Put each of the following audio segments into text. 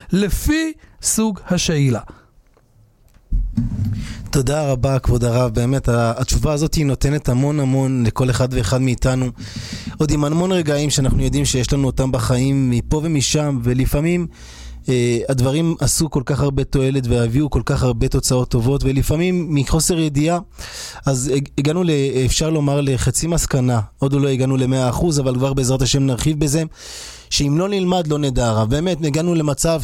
לפי סוג השאלה. תודה רבה כבוד הרב, באמת התשובה הזאת היא נותנת המון לכל אחד ואחד מאיתנו, עוד עם המון רגעים שאנחנו יודעים שיש לנו אותם בחיים מפה ומשם, ולפעמים הדברים עשו כל כך הרבה תועלת והביאו כל כך הרבה תוצאות טובות, ולפעמים מחוסר ידיעה אז הגענו אפשר לומר לחצי מסקנה, עוד לא הגענו ל100%, אבל כבר בעזרת השם נרחיב בזה, שאם לא נלמד לא נדע הרב. באמת הגענו למצב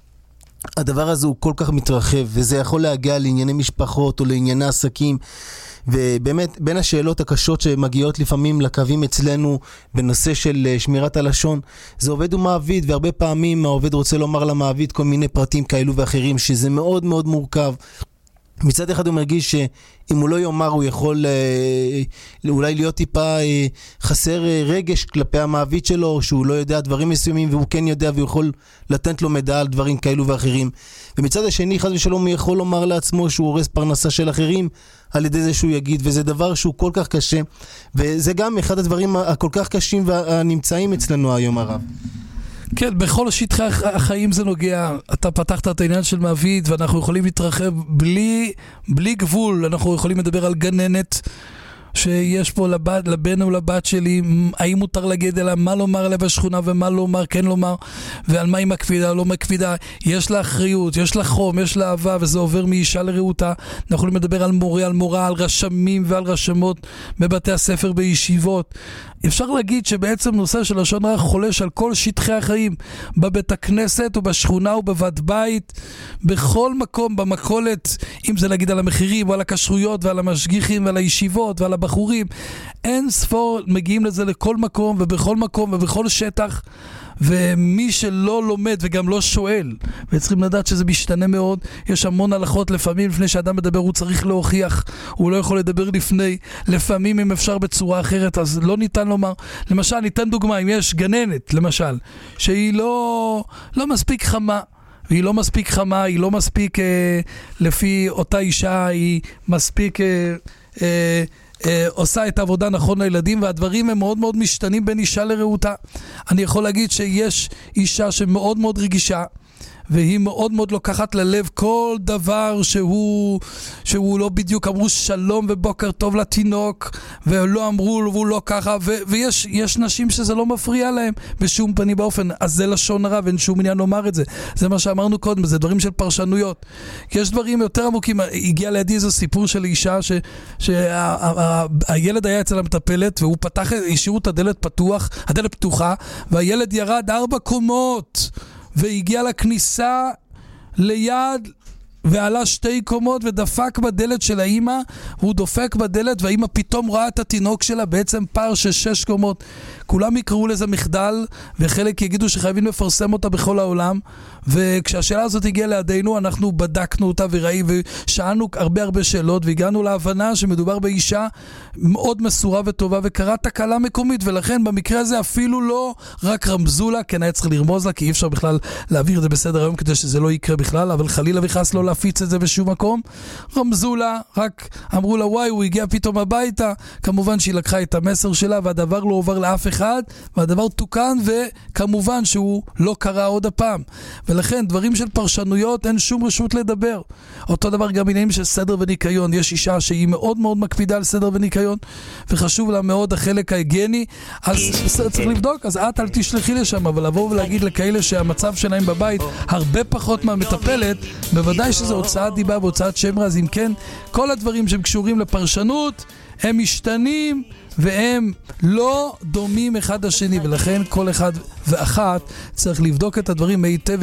הדבר הזה הוא כל כך מתרחב, וזה יכול להגיע לענייני משפחות או לענייני עסקים, ובאמת בין השאלות הקשות שמגיעות לפעמים לקווים אצלנו בנושא של שמירת הלשון, זה עובד ומעביד, והרבה פעמים העובד רוצה לומר למעביד כל מיני פרטים כאלו ואחרים, שזה מאוד מאוד מורכב. מצד אחד הוא מרגיש שאם הוא לא יאמר הוא יכול אולי להיות טיפה חסר רגש כלפי המעביד שלו, שהוא לא יודע דברים מסוימים והוא כן יודע והוא יכול לתת לו מידע על דברים כאלו ואחרים. ומצד השני חס ושלום הוא יכול לומר לעצמו שהוא הורס פרנסה של אחרים על ידי זה שהוא יגיד, וזה דבר שהוא כל כך קשה, וזה גם אחד הדברים הכל כך קשים והנמצאים אצלנו היום הרב. כן, בכל שטחי החיים זה נוגע. אתה פתחת את העניין של מעביד, ואנחנו יכולים להתרחב בלי גבול. אנחנו יכולים לדבר על גננת שיש פה לבן או לבת שלי, האם מותר להגיד אליה מה לומר לה בשכונה ומה לומר, כן לומר, ועל מה היא מקפידה או לא מקפידה. יש לה אחריות, יש לה חום, יש לה אהבה, וזה עובר מאישה לרעותה. אנחנו יכולים לדבר על מורה, על מורה, על רשמים ועל רשמות בבתי הספר, בישיבות. אפשר להגיד שבעצם נושא של לשון הרע חולש על כל שטחי החיים, בבית הכנסת ובשכונה ובבית בית, בכל מקום, במכולת, אם זה להגיד על המחירים ועל הכשרויות ועל המשגיחים ועל הישיבות ועל הבחורים, אין ספור מגיעים לזה לכל מקום ובכל מקום ובכל שטח. ומי שלא לומד וגם לא שואל, וצריכים לדעת שזה משתנה מאוד. יש המון הלכות, לפעמים לפני שאדם מדבר הוא צריך להוכיח, הוא לא יכול לדבר לפעמים אם אפשר בצורה אחרת, אז לא ניתן לומר. למשל, ניתן דוגמה, אם יש גננת למשל שהיא לא מספיק חמה, והיא לא מספיק חמה, היא לא מספיק לפי אותה אישה, היא מספיק עושה את העבודה נכון לילדים, והדברים הם מאוד מאוד משתנים בין אישה לרעותה. אני יכול להגיד שיש אישה שמאוד מאוד רגישה, והיא מאוד מאוד לוקחת ללב כל דבר שהוא לא בדיוק אמרו שלום ובוקר טוב לתינוק, ולא אמרו והוא לא ככה, ויש נשים שזה לא מפריע להם בשום פנים באופן. אז זה לשון הרע ואין שום עניין לומר את זה. זה מה שאמרנו קודם, זה דברים של פרשנויות. יש דברים יותר עמוקים. הגיע לידי איזה סיפור של אישה שהילד היה אצל המטפלת, והוא פתח, השאירו את הדלת פתוחה, והילד ירד 4 קומות והגיע לכניסה ליד ועלה 2 קומות ודפק בדלת של האמא, והוא דופק בדלת והאמא פתאום ראה את התינוק שלה, בעצם פער של 6 קומות. כולם יקראו לזה מחדל, וחלק יגידו שחייבים לפרסם אותה בכל העולם. וכשהשאלה הזאת הגיעה לידינו, אנחנו בדקנו אותה ושאלנו הרבה שאלות, והגענו להבנה שמדובר באישה מאוד מסורה וטובה, וקראת תקלה מקומית, ולכן במקרה הזה אפילו לא רק רמזו לה, כן היה צריך לרמוז לה, כי אי אפשר בכלל להעביר את זה בסדר היום כדי שזה לא יקרה בכלל, אבל חלילה וחס לא להפיץ את זה בשום מקום. רמזו לה, רק אמרו לה וואי, הוא הגיע פתאום הביתה. כמובן שהיא לקחה את המסר שלה, והדבר לא עובר לאף אחד, והדבר תוקן, וכמובן שהוא לא קרה עוד הפעם. ולכן דברים של פרשנויות אין שום רשות לדבר. אותו דבר גם עניינים של סדר וניקיון. יש אישה שהיא מאוד מאוד מקפידה על סדר וניקיון, וחשוב לה מאוד החלק ההיגייני, אז צריך לבדוק. אז את אל תשלחי לשם, אבל לבוא ולהגיד לכאלה שהמצב שלהם בבית הרבה פחות מהמטפלת, בוודאי שזה הוצאת דיבה והוצאת שם רע. אז אם כן, כל הדברים שהם קשורים לפרשנות הם משתנים והם לא דומים אחד לשני, ולכן כל אחד ואחת צריך לבדוק את הדברים היטב,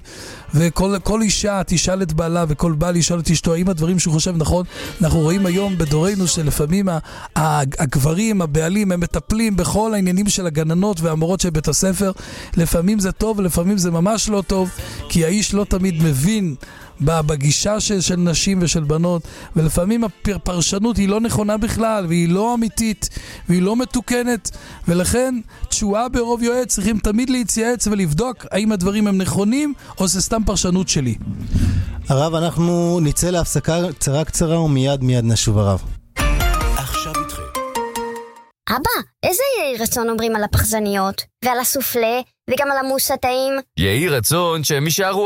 וכל אישה תשאל את בעלה וכל בעל ישאל את אשתו האם הדברים שהוא חושב נכון. אנחנו רואים היום בדורנו שלפעמים הגברים, הבעלים, הם מטפלים בכל העניינים של הגננות והמורות של בית הספר. לפעמים זה טוב ולפעמים זה ממש לא טוב, כי האיש לא תמיד מבין בגישה של נשים ושל בנות, ולפעמים הפרשנות היא לא נכונה בכלל, והיא לא אמיתית, והיא לא מתוקנת, ולכן תשועה ברוב יועץ צריכים תמיד להתייעץ ולבדוק האם הדברים הם נכונים או זה סתם פרשנות שלי. הרב, אנחנו נצא להפסקה קצרה ומיד נשוב הרב. עכשיו איתכם. אבא, איזה יהי רצון אומרים על הפחזניות ועל הסופלה וגם על המוס הטעים? יהי רצון שהם יישארו